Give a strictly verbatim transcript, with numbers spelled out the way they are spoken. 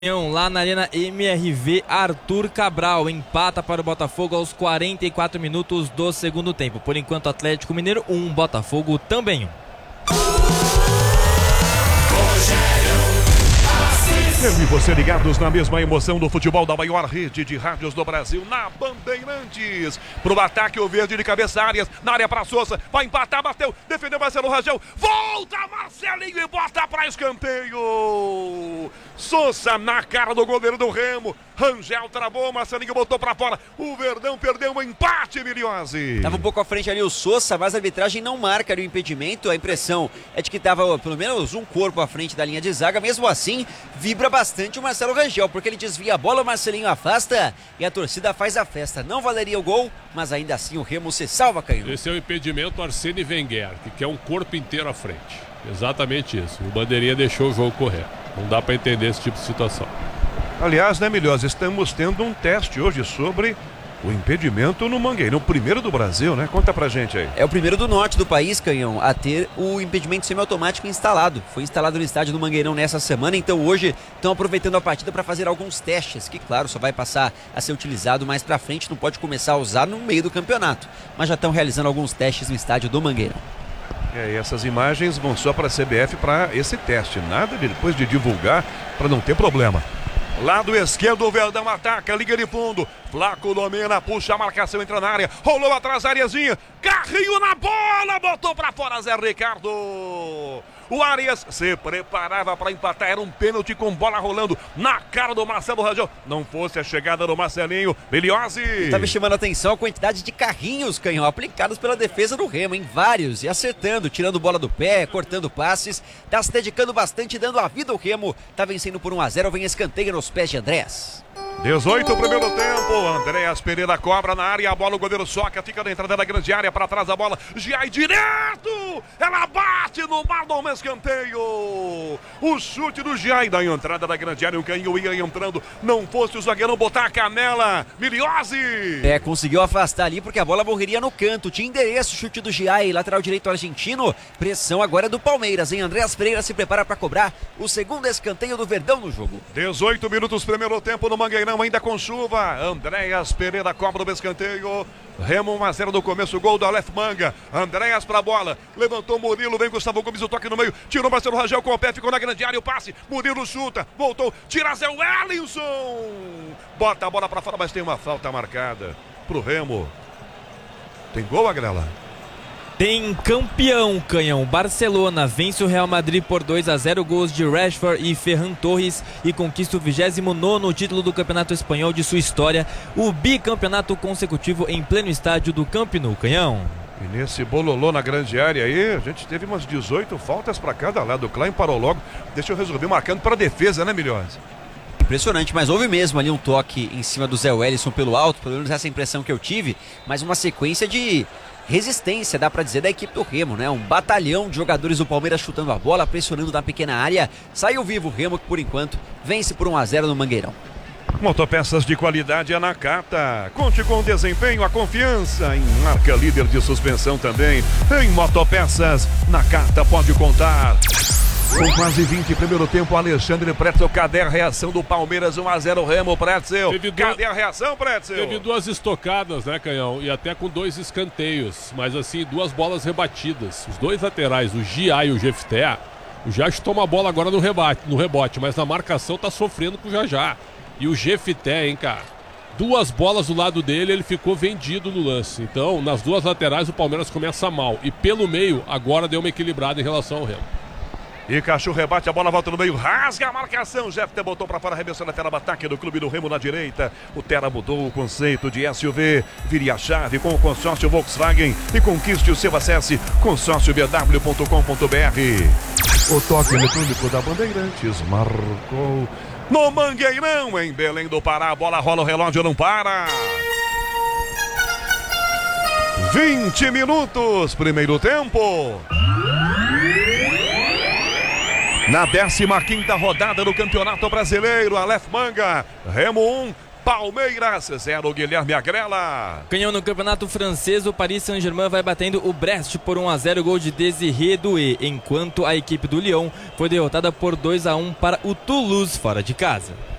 Lá na Arena M R V, Arthur Cabral empata para o Botafogo aos quarenta e quatro minutos do segundo tempo. Por enquanto, Atlético Mineiro um, Botafogo também um. Eu e você ligados na mesma emoção do futebol da maior rede de rádios do Brasil, na Bandeirantes. Pro ataque, o verde de cabeça, Arias, na área para Souza, vai empatar, bateu, defendeu Marcelo Rangel, volta Marcelinho e bota para escanteio. Souza na cara do goleiro do Remo, Rangel travou, Marcelinho botou para fora, o Verdão perdeu um empate, Miliose. Tava um pouco à frente ali o Souza, mas a arbitragem não marca ali o impedimento, a impressão é de que tava pelo menos um corpo à frente da linha de zaga, mesmo assim, vibra bastante o Marcelo Rangel, porque ele desvia a bola, o Marcelinho afasta e a torcida faz a festa. Não valeria o gol, mas ainda assim o Remo se salva, Caio. Esse é o impedimento Arsene Wenger, que quer um corpo inteiro à frente. Exatamente isso. O bandeirinha deixou o jogo correr. Não dá para entender esse tipo de situação. Aliás, né, Milhosa, estamos tendo um teste hoje sobre o impedimento no Mangueirão, o primeiro do Brasil, né? Conta pra gente aí. É o primeiro do norte do país, Canhão, a ter o impedimento semiautomático instalado. Foi instalado no estádio do Mangueirão nessa semana, então hoje estão aproveitando a partida para fazer alguns testes, que claro, só vai passar a ser utilizado mais pra frente, não pode começar a usar no meio do campeonato. Mas já estão realizando alguns testes no estádio do Mangueirão. É, e essas imagens vão só para a C B F para esse teste, nada de, depois de divulgar para não ter problema. Lado esquerdo, o Verdão ataca, liga de fundo, Flaco domina, puxa a marcação, entra na área, rolou atrás, Ariazinha, carrinho na bola, botou pra fora Zé Ricardo. O Arias se preparava para empatar, era um pênalti com bola rolando na cara do Marcelo Rangel. Não fosse a chegada do Marcelinho, Miliose. Tá me chamando a atenção a quantidade de carrinhos, Canhão, aplicados pela defesa do Remo, em vários, e acertando, tirando bola do pé, cortando passes, tá se dedicando bastante, dando a vida ao Remo, tá vencendo por um a zero, vem escanteio nos pés de Andréas. dezoito, primeiro tempo, Andréas Pereira cobra na área, a bola, o goleiro soca, fica na entrada da grande área, para trás a bola, Giai direto, ela bate no Maldon, escanteio, o chute do Giai da entrada da grande área, o canhão ia entrando, não fosse o zagueirão botar a canela, Miliose. É, conseguiu afastar ali porque a bola morreria no canto, tinha endereço, chute do Giai, lateral direito argentino, pressão agora é do Palmeiras, hein? Andréas Pereira se prepara para cobrar o segundo escanteio do Verdão no jogo. dezoito minutos, primeiro tempo no Mangueirão, ainda com chuva, Andréas Pereira cobra o escanteio, Remo um a zero no começo, gol do Aleph Manga, Andréas pra bola, levantou Murilo, vem Gustavo Gomes, o toque no meio, tirou Marcelo Rangel com o pé, ficou na grande área, o passe, Murilo chuta, voltou, tira Zé Wellington, bota a bola pra fora, mas tem uma falta marcada pro Remo. Tem gol, Agrela? Tem campeão, Canhão. Barcelona vence o Real Madrid por dois a zero, gols de Rashford e Ferran Torres, e conquista o vigésimo nono título do Campeonato Espanhol de sua história, o bicampeonato consecutivo em pleno estádio do Camp Nou, Canhão. E nesse bololô na grande área aí, a gente teve umas dezoito faltas para cada lado. O Klein parou logo, deixa eu resolver, marcando para defesa, né, Milhões? Impressionante, mas houve mesmo ali um toque em cima do Zé Wellington pelo alto, pelo menos essa impressão que eu tive, mas uma sequência de resistência, dá pra dizer, da equipe do Remo, né? Um batalhão de jogadores do Palmeiras chutando a bola, pressionando na pequena área. Saiu vivo o Remo, que por enquanto vence por um a zero no Mangueirão. Motopeças de qualidade é na Nakata. Conte com o desempenho, a confiança em marca líder de suspensão também. Em Motopeças, Nakata pode contar. Com quase vinte, primeiro tempo, Alexandre Pretzel, cadê a reação do Palmeiras? um a zero Remo, Pretzel. Teve cadê duas... a reação, Pretzel? Teve duas estocadas, né, Canhão? E até com dois escanteios, mas assim, duas bolas rebatidas. Os dois laterais, o Gia e o Jefté, o Gia toma a bola agora no rebate, no rebote, mas na marcação tá sofrendo com o Jajá. E o Jefté, hein, cara? Duas bolas do lado dele, ele ficou vendido no lance. Então, nas duas laterais, o Palmeiras começa mal. E pelo meio, agora deu uma equilibrada em relação ao Remo. E Cachu rebate, a bola volta no meio, rasga a marcação, Jefté botou para fora, arremessou na lateral, ataque do clube do Remo na direita. O Terra mudou o conceito de S U V, vire a chave com o consórcio Volkswagen e conquiste o seu. Acesse consórcio b w ponto com ponto b r. O toque eletrônico da Bandeirantes marcou no Mangueirão, em Belém do Pará, a bola rola, o relógio não para. vinte minutos, primeiro tempo. Na décima quinta rodada do Campeonato Brasileiro, Aleph Manga, Remo um, Palmeiras zero, Guilherme Agrela. Canhão, no campeonato francês, o Paris Saint-Germain vai batendo o Brest por um a zero, gol de Désiré Doué, enquanto a equipe do Lyon foi derrotada por dois a um para o Toulouse fora de casa.